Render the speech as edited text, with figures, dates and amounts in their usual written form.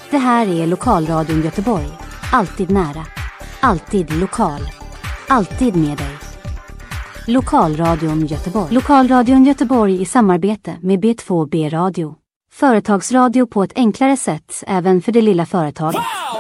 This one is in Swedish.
Det här är Lokalradion Göteborg. Alltid nära. Alltid lokal. Alltid med dig. Lokalradion Göteborg. Lokalradion Göteborg i samarbete med B2B Radio. Företagsradio på ett enklare sätt även för det lilla företaget.